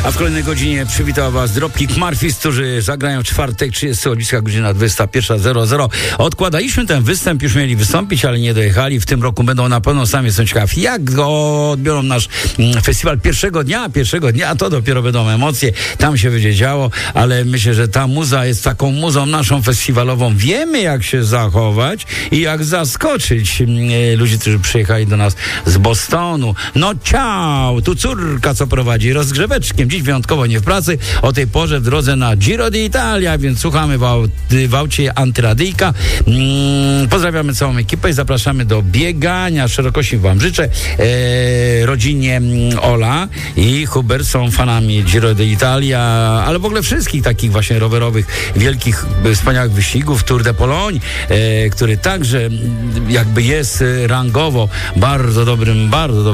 A w kolejnej godzinie przywitał Was Dropkick Murphys, którzy zagrają w czwartek 30 listopada, godzina 21:00. Odkładaliśmy ten występ, już mieli wystąpić, ale nie dojechali. W tym roku będą na pewno, sami jestem ciekaw, jak go odbiorą nasz festiwal pierwszego dnia, to dopiero będą emocje, tam się będzie działo, ale myślę, że ta muza jest taką muzą naszą festiwalową. Wiemy, jak się zachować i jak zaskoczyć ludzi, którzy przyjechali do nas z Bostonu. No ciao, tu córka, co prowadzi rozgrzeweczkiem. Dziś wyjątkowo nie w pracy, o tej porze w drodze na Giro d'Italia, więc słuchamy w aucie Antyradyjka. Pozdrawiamy całą ekipę i zapraszamy do biegania. Szerokości Wam życzę. Rodzinie Ola i Hubert są fanami Giro d'Italia, ale w ogóle wszystkich takich właśnie rowerowych, wielkich, wspaniałych wyścigów. Tour de Pologne, który także jakby jest rangowo bardzo dobrym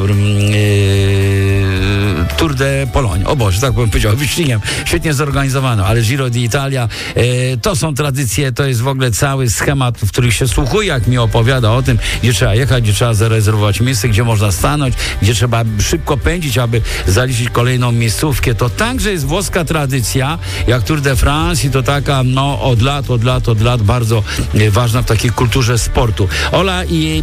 Tour de Pologne. O Boże, tak bym powiedział, wyścigiem świetnie zorganizowano, ale Giro d'Italia to są tradycje, to jest w ogóle cały schemat, w których się słuchuje, jak mi opowiada o tym, gdzie trzeba jechać, gdzie trzeba zarezerwować miejsce, gdzie można stanąć, gdzie trzeba szybko pędzić, aby zaliczyć kolejną miejscówkę. To także jest włoska tradycja, jak Tour de France i to taka, no od lat bardzo ważna w takiej kulturze sportu. Ola i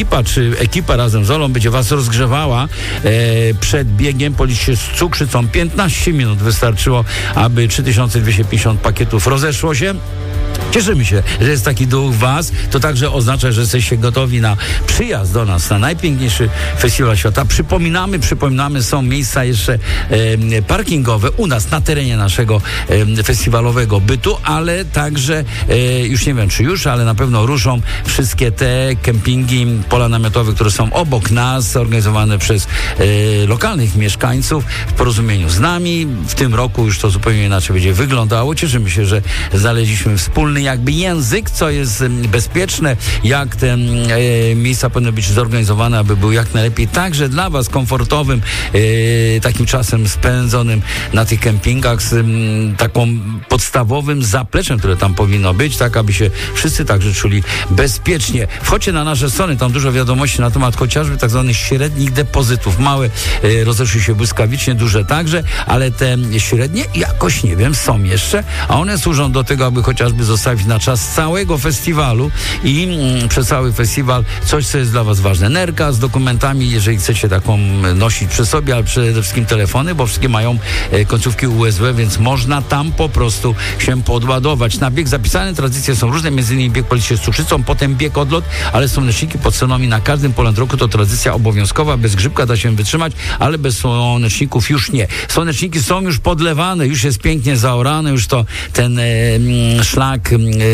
ekipa razem z Olą będzie Was rozgrzewała przed biegiem po liście z cukrzycą. 15 minut wystarczyło, aby 3250 pakietów rozeszło się. Cieszymy się, że jest taki duch Was. To także oznacza, że jesteście gotowi na przyjazd do nas, na najpiękniejszy festiwal świata. Przypominamy, są miejsca jeszcze parkingowe u nas, na terenie naszego festiwalowego bytu, ale także, już nie wiem czy już, ale na pewno ruszą wszystkie te kempingi, pola namiotowe, które są obok nas, organizowane przez lokalnych mieszkańców w porozumieniu z nami. W tym roku już to zupełnie inaczej będzie wyglądało. Cieszymy się, że znaleźliśmy wspólny jakby język, co jest bezpieczne, jak te miejsca powinny być zorganizowane, aby były jak najlepiej także dla Was komfortowym, takim czasem spędzonym na tych kempingach z taką podstawowym zapleczem, które tam powinno być, tak aby się wszyscy także czuli bezpiecznie. Wchodźcie na nasze strony, tam dużo wiadomości na temat chociażby tak zwanych średnich depozytów. Małe rozeszły się błyskawicznie, duże także, ale te średnie jakoś, nie wiem, są jeszcze, a one służą do tego, aby chociażby zostawić na czas całego festiwalu i przez cały festiwal coś, co jest dla Was ważne. Nerka z dokumentami, jeżeli chcecie taką nosić przy sobie, ale przede wszystkim telefony, bo wszystkie mają końcówki USB, więc można tam po prostu się podładować. Na bieg zapisane tradycje są różne, m.in. bieg po liście z cukrzycą, potem bieg odlot, ale słoneczniki pod cenami na każdym Poland Roku to tradycja obowiązkowa. Bez grzybka da się wytrzymać, ale bez słoneczników już nie. Słoneczniki są już podlewane, już jest pięknie zaorane, już to ten szlak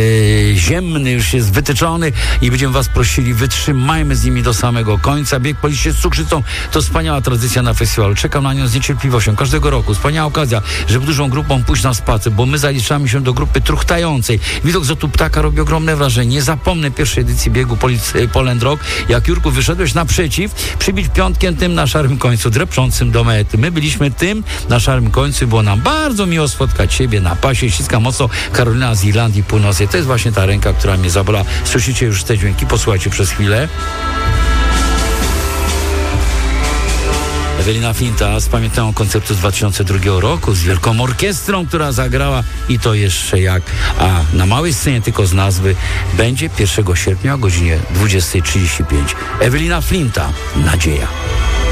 ziemny już jest wytyczony i będziemy Was prosili, wytrzymajmy z nimi do samego końca. Bieg po liście z cukrzycą to wspaniała tradycja na festiwalu. Czekam na nią z niecierpliwością każdego roku. Wspaniała okazja, żeby dużą grupą pójść na spacer, bo my zaliczamy się do grupy truchtającej. Widok z lotu ptaka robi ogromne wrażenie. Nie zapomnę pierwszej edycji biegu Poland Rock, jak Jurku wyszedłeś naprzeciw, przybić piątkiem tym na szarym końcu, drepczącym do mety. My byliśmy tym na szarym końcu i było nam bardzo miło spotkać Ciebie na pasie. Ściska mocno Karolina z Irlandii Północnej. To jest właśnie ta ręka, która mnie zabrała. Słyszycie już te dźwięki? Posłuchajcie przez chwilę. Ewelina Flinta z pamiętną koncertu z 2002 roku, z wielką orkiestrą, która zagrała i to jeszcze jak. A na małej scenie tylko z nazwy będzie 1 sierpnia o godzinie 20:35. Ewelina Flinta, Nadzieja.